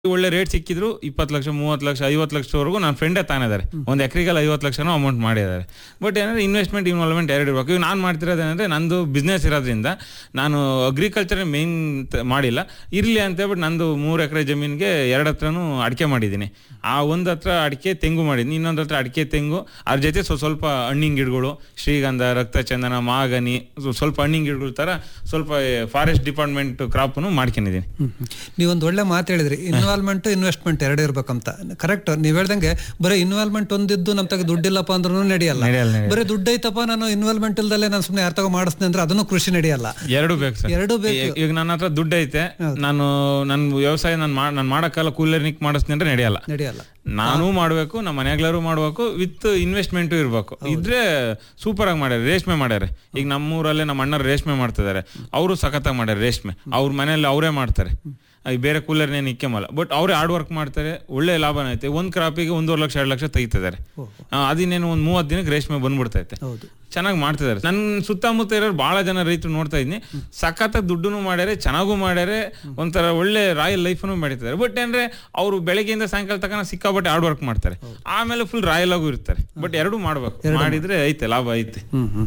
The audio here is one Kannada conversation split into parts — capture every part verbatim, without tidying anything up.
ಒಳ್ಳೆ ರೇಟ್ ಸಿಕ್ಕಿದ್ರು ಇಪ್ಪತ್ತು ಲಕ್ಷ ಮೂವತ್ತು ಲಕ್ಷ ಐವತ್ತು ಲಕ್ಷವರೆಗೂ ನನ್ನ ಫ್ರೆಂಡೇ ತಾನಿದ್ದಾರೆ. ಒಂದು ಎಕರೆಗೆಲ್ಲ ಐವತ್ತು ಲಕ್ಷನೂ ಅಮೌಂಟ್ ಮಾಡಿದ್ದಾರೆ. ಬಟ್ ಏನಂದ್ರೆ ಇನ್ವೆಸ್ಟ್ಮೆಂಟ್ ಇನ್ವಾಲ್ವ್ಮೆಂಟ್ ಎರಡು ಇರಬೇಕು. ಈಗ ನಾನು ಮಾಡ್ತಿರೋದೇನಂದ್ರೆ ನಂದು ಬಿಸ್ನೆಸ್ ಇರೋದ್ರಿಂದ ನಾನು ಅಗ್ರಿಕಲ್ಚರ್ ಮೇನ್ ಮಾಡಿಲ್ಲ, ಇರಲಿ ಅಂತ ಹೇಳ್ಬಿಟ್ಟು ನಂದು ಮೂರು ಎಕರೆ ಜಮೀನಿಗೆ ಎರಡು ಹತ್ರನೂ ಅಡಿಕೆ ಮಾಡಿದ್ದೀನಿ. ಆ ಒಂದು ಹತ್ರ ಅಡಿಕೆ ತೆಂಗು ಮಾಡಿದ್ದೀನಿ, ಇನ್ನೊಂದು ಹತ್ರ ಅಡಿಕೆ ತೆಂಗು, ಅದ್ರ ಜೊತೆ ಸ್ವಲ್ಪ ಸ್ವಲ್ಪ ಹಣ್ಣಿನ ಗಿಡಗಳು, ಶ್ರೀಗಂಧ, ರಕ್ತಚಂದನ, ಮಾಗನಿ, ಸ್ವಲ್ಪ ಹಣ್ಣಿನ ಗಿಡಗಳ ಥರ ಸ್ವಲ್ಪ ಫಾರೆಸ್ಟ್ ಡಿಪಾರ್ಟ್ಮೆಂಟ್ ಕ್ರಾಪನ್ನು ಮಾಡ್ಕೊಂಡಿದ್ದೀನಿ. ನೀವೊಂದು ಒಳ್ಳೆ ಮಾತು ಹೇಳಿದ್ರಿ, ಇನ್ವಾಲ್ವ್ಮೆಂಟ್ ಇನ್ವೆಸ್ಟ್ಮೆಂಟ್ ಎರಡು ಇರ್ಬೇಕಂತ. ಕರೆಕ್ಟ್. ನೀವ್ ಹೇಳ್ದಂಗೆ ಬರೀ ಇನ್ವಾಲ್ವ್ಮೆಂಟ್ ಒಂದಿದ್ದು ನಮ್ ತಗ ದುಡ್ಡಿಲ್ಲಪ್ಪ ಅಂದ್ರೂ ನಡೆಯಲ್ಲ. ಬರೀ ದುಡ್ಡು ಐತಪ್ಪ ನಾನು ಇನ್ವಾಲ್ವ್ಮೆಂಟ್ ಇಲ್ದಲ್ಲೇ ನಾನು ಸುಮ್ಮನೆ ಯಾರ ತಗೋ ಮಾಡಿಸ್ತೀನಿ ಅಂದ್ರೆ ಅದನ್ನು ಕೃಷಿ ನಡೆಯಲ್ಲ. ಎರಡು ಬೇಕು ಸರ್, ಎರಡು ಬೇಕು. ಈಗ ನನ್ನ ಹತ್ರ ದುಡ್ಡು ಐತೆ, ನಾನು ನನ್ನ ವ್ಯವಸಾಯ ನಾನು ನಾನು ಮಾಡಕ್ಕಲ್ಲ, ಕೂಲರ್ನಿಕ್ ಮಾಡಿಸ್ತೀನಿ ಅಂದ್ರೆ ನಡೆಯಲ್ಲ. ನಡೆಯಲ್ಲ. ನಾನು ಮಾಡ್ಬೇಕು, ನಮ್ಮ ಮನೆಗ್ಲಾರು ಮಾಡ್ಬೇಕು, ವಿತ್ ಇನ್ವೆಸ್ಟ್ಮೆಂಟು ಇರ್ಬೇಕು. ಇದ್ರೆ ಸೂಪರ್ ಆಗಿ ಮಾಡ್ಯಾರ. ರೇಷ್ಮೆ ಮಾಡ್ಯಾರ. ಈಗ ನಮ್ಮೂರಲ್ಲೇ ನಮ್ಮ ಅಣ್ಣರು ರೇಷ್ಮೆ ಮಾಡ್ತಿದ್ದಾರೆ, ಅವರು ಸಖತ್ತಾಗಿ ಮಾಡ್ಯಾರ ರೇಷ್ಮೆ. ಅವ್ರ ಮನೆಯಲ್ಲಿ ಅವರೇ ಮಾಡ್ತಾರೆ, ಬೇರೆ ಕೂಲರ್ನೇನು ಇಕ್ಕೆಮಲ್ಲ. ಬಟ್ ಅವರೇ ಹಾರ್ಡ್ ವರ್ಕ್ ಮಾಡ್ತಾರೆ, ಒಳ್ಳೆ ಲಾಭನ ಐತೆ. ಒಂದ್ ಕ್ರಾಪಿಗೆ ಒಂದೂವರೆ ಲಕ್ಷ ಎರಡು ಲಕ್ಷ ತೆಗಿತಿದ್ದಾರೆ. ಅದಿನ್ನೇನು ಒಂದ್ ಮೂವತ್ತು ದಿನಕ್ಕೆ ರೇಷ್ಮೆ ಬಂದ್ಬಿಡ್ತೈತೆ. ಚೆನ್ನಾಗಿ ಮಾಡ್ತಿದ್ದಾರೆ. ನನ್ನ ಸುತ್ತಮುತ್ತ ಇರೋರು ಬಹಳ ಜನ ರೈತರು ನೋಡ್ತಾ ಇದ್ದೀನಿ, ಸಖತ್ತಾಗಿ ದುಡ್ಡು ಮಾಡ್ಯಾರೆ, ಚೆನ್ನಾಗೂ ಮಾಡ್ಯಾರೆ, ಒಂಥರ ಒಳ್ಳೆ ರಾಯಲ್ ಲೈಫ್ನು ಮಾಡಿದ್ದಾರೆ. ಬಟ್ ಅಂದ್ರೆ ಅವರು ಬೆಳಗ್ಗೆಯಿಂದ ಸಾಯಂಕಾಲ ತನಕ ಸಿಕ್ಕಾಪಟ್ಟೆ ಹಾರ್ಡ್ ವರ್ಕ್ ಮಾಡ್ತಾರೆ, ಆಮೇಲೆ ಫುಲ್ ರಾಯಲ್ ಆಗು ಇರ್ತಾರೆ. ಬಟ್ ಎರಡು ಮಾಡ್ಬೇಕು, ಮಾಡಿದ್ರೆ ಐತೆ ಲಾಭ ಐತೆ.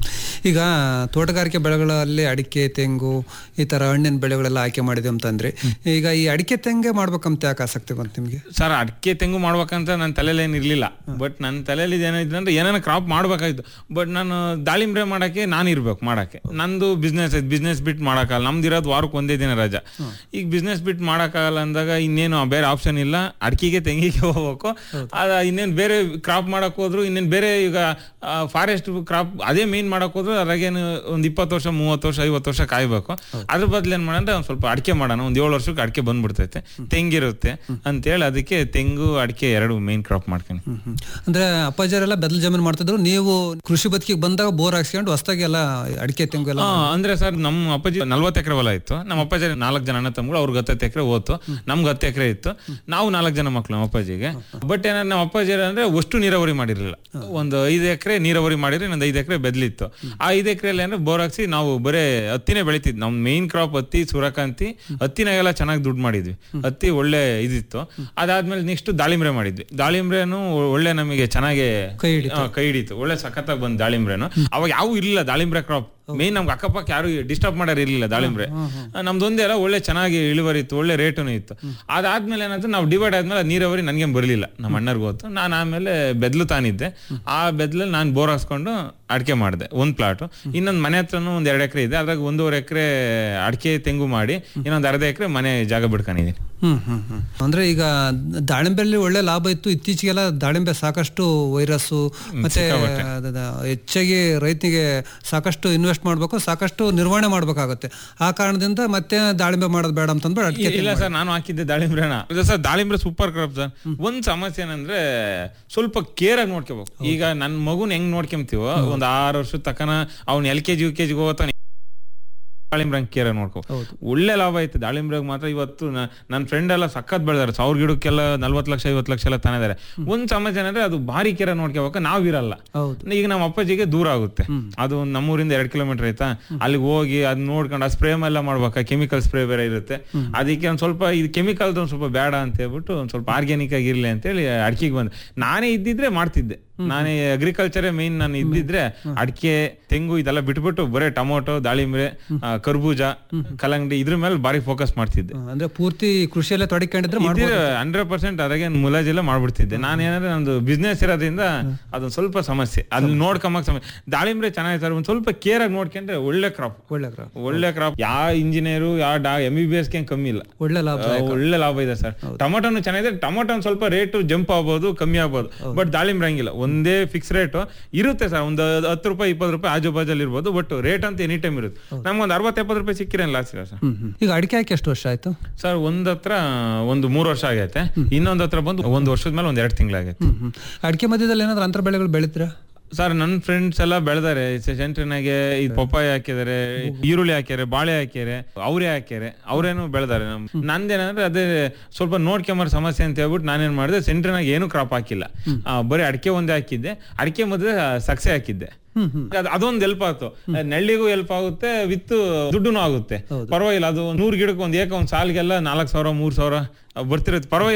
ಈಗ ತೋಟಗಾರಿಕೆ ಬೆಳೆಗಳಲ್ಲಿ ಅಡಿಕೆ, ತೆಂಗು, ಈ ತರ ಹಣ್ಣಿನ ಬೆಳೆಗಳೆಲ್ಲ ಆಯ್ಕೆ ಮಾಡಿದ್ವಿ ಅಂತಂದ್ರೆ, ಈಗ ಈ ಅಡಿಕೆ ತೆಂಗೆ ಮಾಡ್ಬೇಕಂತ ಯಾಕೆ ಆಸಕ್ತಿ ಬಂತು ನಿಮ್ಗೆ? ಸರ್, ಅಡಿಕೆ ತೆಂಗು ಮಾಡ್ಬೇಕಂತ ನನ್ನ ತಲೆಯಲ್ಲಿ ಏನ್ ಇರ್ಲಿಲ್ಲ. ಬಟ್ ನನ್ನ ತಲೆಯಲ್ಲಿ ಏನಿದೆ ಅಂದ್ರೆ ಏನಾನ ಕ್ರಾಪ್ ಮಾಡ್ಬೇಕಾಯ್ತು. ಬಟ್ ನಾನು ದಾಳಿಂಬ್ರೆ ಮಾಡಕ್ಕೆ ನಾನು ಇರ್ಬೇಕು ಮಾಡಕ್ಕೆ. ನಂದು ಬಿಸ್ನೆಸ್ ಐತೆ, ಬಿಸ್ನೆಸ್ ಬಿಟ್ಟು ಮಾಡಕ್ಕಾಗಲ್ಲ. ನಮ್ದು ಇರೋದು ವಾರಕ್ಕೆ ಒಂದೇ ದಿನ ರಜಾ. ಈಗ ಬಿಸ್ನೆಸ್ ಬಿಟ್ಟು ಮಾಡಕ್ಕಾಗಲ್ಲ ಅಂದಾಗ ಇನ್ನೇನು ಬೇರೆ ಆಪ್ಷನ್ ಇಲ್ಲ, ಅಡಿಕೆಗೆ ತೆಂಗಿಗೆ ಹೋಗ್ಬೇಕು. ಅದ ಇನ್ನೇನು ಬೇರೆ ಕ್ರಾಪ್ ಮಾಡಕ್ ಹೋದ್ರು, ಇನ್ನೇನು ಬೇರೆ ಈಗ ಫಾರೆಸ್ಟ್ ಕ್ರಾಪ್ ಅದೇ ಮೇನ್ ಮಾಡಕ್ ಹೋದ್ರು ಅದ್ರಾಗೇನು ಒಂದ್ ಇಪ್ಪತ್ತು ವರ್ಷ ಮೂವತ್ತು ವರ್ಷ ಐವತ್ತು ವರ್ಷ ಕಾಯ್ಬೇಕು. ಅದ್ರ ಬದ್ಲು ಏನ್ ಮಾಡಂದ್ರೆ ಒಂದ್ ಸ್ವಲ್ಪ ಅಡಿಕೆ ಮಾಡೋಣ, ಒಂದ್ ಏಳು ವರ್ಷಕ್ಕೆ ಅಡಿಕೆ ಬಂದ್ಬಿಡ್ತೈತೆ, ತೆಂಗಿರುತ್ತೆ ಅಂತೇಳಿ ಅದಕ್ಕೆ ತೆಂಗು ಅಡಿಕೆ ಎರಡು ಮೇನ್ ಕ್ರಾಪ್ ಮಾಡ್ತೀನಿ. ಅಂದ್ರೆ ಅಪ್ಪಾಜರೆಲ್ಲ ಬೆದಲ್ ಜಮೀನು ಮಾಡ್ತಿದ್ರು, ನೀವು ಕೃಷಿ ಬದುಕಿಗೆ ಬಂದಾಗ ಬೋರ್ ಹಾಕ್ಸ್ಕೊಂಡು ಹೊಸದಾಗಿ ಎಲ್ಲ ಅಡಿಕೆ ತೆಂಗು ಎಲ್ಲ? ಅಂದ್ರೆ ಸರ್, ನಮ್ಮ ಅಪ್ಪಾಜಿ ನಲ್ವತ್ತು ಎಕರೆ ಹೊಲ ಇತ್ತು. ನಮ್ಮ ಅಪ್ಪಾಜಿ ನಾಲ್ಕು ಜನ ಅಣ್ಣ ತಮ್ಮಗಳು, ಅವ್ರಿಗೆ ಹತ್ತು ಎಕರೆ ಹೋತು, ನಮ್ಗೆ ಹತ್ತು ಎಕರೆ ಇತ್ತು. ನಾವು ನಾಲ್ಕು ಜನ ಮಕ್ಳು ನಮ್ಮ ಅಪ್ಪಾಜಿಗೆ. ಬಟ್ ಏನಾದ್ರೆ ನಮ್ಮ ಅಪ್ಪಾಜಿ ಅಂದ್ರೆ ಅಷ್ಟು ನೀರಾವರಿ ಮಾಡಿರ್ಲಿಲ್ಲ. ಒಂದು ಐದು ಎಕರೆ ನೀರಾವರಿ ಮಾಡಿದ್ರೆ ಇನ್ನೊಂದು ಐದು ಎಕರೆ ಬೆದ್ಲಿತ್ತು. ಆ ಐದು ಎಕರೆಯಲ್ಲಿ ಅಂದ್ರೆ ಬೋರ್ ಹಾಕ್ಸಿ ನಾವು ಬರೇ ಹತ್ತಿನೇ ಬೆಳಿತಿದ್ವಿ. ನಮ್ ಮೇನ್ ಕ್ರಾಪ್ ಹತ್ತಿ, ಸೂರ್ಯಕಾಂತಿ. ಹತ್ತಿನಾಗೆಲ್ಲ ಚೆನ್ನಾಗಿ ದುಡ್ಡು ಮಾಡಿದ್ವಿ, ಹತ್ತಿ ಒಳ್ಳೆ ಇದಿತ್ತು. ಅದಾದ್ಮೇಲೆ ನೆಕ್ಸ್ಟ್ ದಾಳಿಂಬ್ರೆ ಮಾಡಿದ್ವಿ. ದಾಳಿಂಬ್ರೆನು ಒಳ್ಳೆ ನಮಗೆ ಚೆನ್ನಾಗಿ ಕೈ ಹಿಡಿತು, ಒಳ್ಳೆ ಸಖತ್ತಾಗಿ ಬಂದ್ ದಾಳಿಂಬ್ರೆನು. ಅವಾಗ ಯಾವ ಇರ್ಲಿಲ್ಲ ದಾಳಿಂಬ್ರೆ ಕ್ರಾಪ್. ಮೇನ್ ನಮ್ಗೆ ಅಕ್ಕಪಕ್ಕ ಯಾರು ಡಿಸ್ಟರ್ಬ್ ಮಾಡೋರು ಇರ್ಲಿಲ್ಲ ದಾಳಿಂಬ್ರೆ. ನಮ್ದೊಂದೆಲ್ಲ ಒಳ್ಳೆ ಚೆನ್ನಾಗಿ ಇಳುವರಿ ಇತ್ತು, ಒಳ್ಳೆ ರೇಟುನು ಇತ್ತು. ಅದಾದ್ಮೇಲೆ ಏನಾದ್ರು ನಾವು ಡಿವೈಡ್ ಆದ್ಮೇಲೆ ನೀರಾವರಿ ನನ್ಗೆ ಬರಲಿಲ್ಲ, ನಮ್ಮ ಅಣ್ಣರ್ಗೆ ಹೋತು. ನಾನು ಆಮೇಲೆ ಬೆದ್ಲು ತಾನಿದ್ದೆ. ಆ ಬೆದ್ಲಲ್ಲಿ ನಾನು ಬೋರ್ ಹಾಕ್ಸ್ಕೊಂಡು ಅಡಿಕೆ ಮಾಡಿದೆ ಒಂದ್ ಪ್ಲಾಟು. ಇನ್ನೊಂದು ಮನೆ ಹತ್ರನೂ ಒಂದ್ ಎರಡು ಎಕರೆ ಇದೆ, ಅದ್ರಾಗ ಒಂದೂವರೆ ಎಕರೆ ಅಡಿಕೆ ತೆಂಗು ಮಾಡಿ ಇನ್ನೊಂದು ಅರ್ಧ ಎಕರೆ ಮನೆ ಜಾಗ ಬಿಡ್ಕೊಂಡಿದ್ದೀನಿ. ಹ್ಮ್ ಹ್ಮ್ ಹ್ಮ್ ಅಂದ್ರೆ ಈಗ ದಾಳಿಂಬೆಯಲ್ಲಿ ಒಳ್ಳೆ ಲಾಭ ಇತ್ತು. ಇತ್ತೀಚೆಗೆಲ್ಲ ದಾಳಿಂಬೆ ಸಾಕಷ್ಟು ವೈರಸ್ಸು ಮತ್ತೆ ಹೆಚ್ಚಾಗಿ ರೈತನಿಗೆ ಸಾಕಷ್ಟು ಇನ್ವೆಸ್ಟ್ ಮಾಡ್ಬೇಕು, ಸಾಕಷ್ಟು ನಿರ್ವಹಣೆ ಮಾಡ್ಬೇಕಾಗುತ್ತೆ. ಆ ಕಾರಣದಿಂದ ಮತ್ತೆ ದಾಳಿಂಬೆ ಮಾಡೋದು ಬೇಡ ಅಂತಂದ್ರೆ ಅಡಿಕೆ. ಇಲ್ಲ ಸರ್, ನಾನು ಹಾಕಿದ್ದೆ ದಾಳಿಂಬ್ರೆನ. Sir, ದಾಳಿಂಬ್ರೆ super crop sir. ಒಂದ್ ಸಮಸ್ಯೆ ಏನಂದ್ರೆ ಸ್ವಲ್ಪ ಕೇರ್ ಆಗಿ ನೋಡ್ಕೋಬೇಕು. ಈಗ ನನ್ ಮಗುನ್ ಹೆಂಗ್ ನೋಡ್ಕೊಂತೀವೋ, ಒಂದ್ ಆರು ವರ್ಷದ ತಕನ ಅವ್ನು L K G U K ಜಿಗೆ ಹೋಗ್ತಾನೆ, ದಾಳಿಂಬ್ರೆ ಕೇರ್ ನೋಡ್ಕೋ. ಒಳ್ಳೆ ಲಾಭ ಐತೆ ದಾಳಿಂಬ್ರೆಗೆ ಮಾತ್ರ. ಇವತ್ತು ನನ್ನ ಫ್ರೆಂಡ್ ಎಲ್ಲ ಸಖತ್ ಬೆಳೆದಾರೆ, ಸಾವಿರ ಗಿಡಕ್ಕೆಲ್ಲ ನಲ್ವತ್ತು ಲಕ್ಷ ಐವತ್ತು ಲಕ್ಷ ಎಲ್ಲ ತಾನಿದ್ದಾರೆ. ಒಂದ್ ಸಮಸ್ಯೆ ಏನಂದ್ರೆ ಅದು ಭಾರಿ ಕೇರ ನೋಡ್ಕೋಬೇಕು, ನಾವ್ ಇರಲ್ಲ. ಈಗ ನಮ್ಮ ಅಪ್ಪಾಜಿಗೆ ದೂರ ಆಗುತ್ತೆ, ಅದು ನಮ್ಮೂರಿಂದ ಎರಡ್ ಕಿಲೋಮೀಟರ್ ಐತಾ, ಅಲ್ಲಿಗೆ ಹೋಗಿ ಅದ್ ನೋಡ್ಕೊಂಡು ಆ ಸ್ಪ್ರೇ ಎಲ್ಲ ಮಾಡ್ಬೇಕಾ, ಕೆಮಿಕಲ್ ಸ್ಪ್ರೇ ಬೇರೆ ಇರುತ್ತೆ. ಅದಕ್ಕೆ ಒಂದ್ ಸ್ವಲ್ಪ ಇದು ಕೆಮಿಕಲ್ ಒಂದ್ ಸ್ವಲ್ಪ ಬೇಡ ಅಂತ ಹೇಳ್ಬಿಟ್ಟು ಒಂದ್ ಸ್ವಲ್ಪ ಆರ್ಗ್ಯಾನಿಕ್ ಆಗಿರ್ಲಿ ಅಂತೇಳಿ ಅಡಿಕೆಗೆ ಬಂದೆ. ನಾನೇ ಇದ್ದಿದ್ರೆ ಮಾಡ್ತಿದ್ದೆ, ನಾನೇ ಅಗ್ರಿಕಲ್ಚರೇ ಮೇನ್ ನಾನು ಇದ್ದಿದ್ರೆ ಅಡಿಕೆ ತೆಂಗು ಇದೆಲ್ಲ ಬಿಟ್ಬಿಟ್ಟು ಬರೇ ಟೊಮೊಟೊ, ದಾಳಿಂಬ್ರೆ, ಕರ್ಬೂಜ, ಕಲ್ಲಂಗಡಿ ಇದ್ರ ಮೇಲೆ ಬಾರಿ ಫೋಕಸ್ ಮಾಡ್ತಿದ್ದೆ. ಅಂದ್ರೆ ಪೂರ್ತಿ ಕೃಷಿಯಲ್ಲೇ ತೊಡಗಿಕೊಂಡಿದ್ರೆ ಹಂಡ್ರೆಡ್ ಪರ್ಸೆಂಟ್ ಅದಾಗೆ ಮುಲಾಜಿಲ್ಲ ಮಾಡ್ಬಿಡ್ತಿದ್ದೆ. ನಾನು ಏನಂದ್ರೆ ನಂದು ಬಿಸ್ನೆಸ್ ಇರೋದ್ರಿಂದ ಅದೊಂದು ಸ್ವಲ್ಪ ಸಮಸ್ಯೆ, ಅಲ್ಲಿ ನೋಡ್ಕೊಂಬಕ್ ಸಮಸ್ಯೆ. ದಾಳಿಂಬ್ರೆ ಚೆನ್ನಾಗಿರ್ತಾರೆ, ಒಂದ್ ಸ್ವಲ್ಪ ಕೇರ್ ಆಗಿ ನೋಡ್ಕೊಂಡ್ರೆ ಒಳ್ಳೆ ಕ್ರಾಪ್, ಒಳ್ಳೆ ಕ್ರಾಪ್ ಒಳ್ಳೆ ಕ್ರಾಪ್. ಯಾವ ಇಂಜಿನಿಯರು ಯಾವ ಡಾ ಎಂ ಬಿ ಬಿ ಎಸ್ ಕಮ್ಮಿ ಇಲ್ಲ, ಒಳ್ಳೆ ಲಾಭ ಒಳ್ಳೆ ಲಾಭ ಇದೆ ಸರ್. ಟೊಮೊಟೊನು ಚೆನ್ನಾಗಿದೆ, ಟೊಮೊಟೊ ಸ್ವಲ್ಪ ರೇಟು ಜಂಪ್ ಆಗ್ಬೋದು, ಕಮ್ಮಿ ಆಗ್ಬೋದು. ಬಟ್ ದಾಳಿಂಬ್ರೆ ಹಂಗಿಲ್ಲ, ಒಂದೇ ಫಿಕ್ಸ್ ರೇಟ್ ಇರುತ್ತೆ ಸರ್. ಒಂದು ಹತ್ತು ರೂಪಾಯಿ ಇಪ್ಪತ್ತು ರೂಪಾಯಿ ಆಜು ಬಾಜಲ್ಲಿ ಇರ್ಬೋದು, ಬಟ್ ರೇಟ್ ಅಂತ ಎನಿ ಟೈಮ್ ಇರುತ್ತೆ. ನಮ್ಗೊಂದು ಅರವತ್ತು ಎಪ್ಪತ್ತು ರೂಪಾಯಿ ಸಿಕ್ಕಿರೇನು ಲಾಸ್ ಇಲ್ಲ ಸರ್. ಈಗ ಅಡಿಕೆ ಹಾಕಿ ಎಷ್ಟು ವರ್ಷ ಆಯ್ತು ಸರ್? ಒಂದ್ ಹತ್ರ ಒಂದು ಮೂರು ವರ್ಷ ಆಗೈತೆ, ಇನ್ನೊಂದ್ ಹತ್ರ ಬಂದು ಒಂದ್ ವರ್ಷದ ಮೇಲೆ ಒಂದ್ ಎರಡು ತಿಂಗಳಾಗೈತೆ. ಅಡಿಕೆ ಮಧ್ಯದಲ್ಲಿ ಏನಾದ್ರು ಅಂತರ ಬೆಳೆಗಳು ಬೆಳಿತೀರಾ? ಸರ್ ನನ್ನ ಫ್ರೆಂಡ್ಸ್ ಎಲ್ಲ ಬೆಳೆದಾರೆ ಸೆಂಟ್ರಿನಾಗೆ ಈ ಪಪ್ಪಾಯ ಹಾಕಿದಾರೆ, ಈರುಳ್ಳಿ ಹಾಕ್ಯಾರೆ, ಬಾಳೆ ಹಾಕ್ಯಾರೆ, ಅವ್ರೆ ಹಾಕ್ಯಾರೆ, ಅವ್ರೇನು ಬೆಳೆದಾರೆ. ನಂದೇನಂದ್ರೆ ಅದೇ ಸ್ವಲ್ಪ ನೋಡ್ಕೊಂಬರ್ ಸಮಸ್ಯೆ ಅಂತ ಹೇಳ್ಬಿಟ್ಟು ನಾನೇನ್ ಮಾಡಿದೆ, ಸೆಂಟ್ರಿನಾಗ ಏನು ಕ್ರಾಪ್ ಹಾಕಿಲ್ಲ, ಬರೀ ಅಡಿಕೆ ಒಂದೇ ಹಾಕಿದ್ದೆ. ಅಡಿಕೆ ಮಧ್ಯೆ ಸಕ್ಸೆ ಹಾಕಿದ್ದೆ. ಅದೊಂದು ಹೆಲ್ಪ್ ಆಯ್ತು, ನೆಳ್ಳಿಗೂ ಹೆಲ್ಪ್ ಆಗುತ್ತೆ, ವಿತ್ ದುಡ್ಡುನು ಆಗುತ್ತೆ. ಪರವಾಗಿಲ್ಲ, ಅದು ನೂರ್ ಗಿಡಕ್ಕೆ ಒಂದ್ ಏಕ ಒಂದ್ ಸಾಲಿಗೆಲ್ಲ ನಾಲ್ಕ್ ಸಾವಿರ ಮೂರ್ ಸಾವಿರ ಬರ್ತಿರತ್ತೆ, ಪರವಾಗಿಲ್ಲ.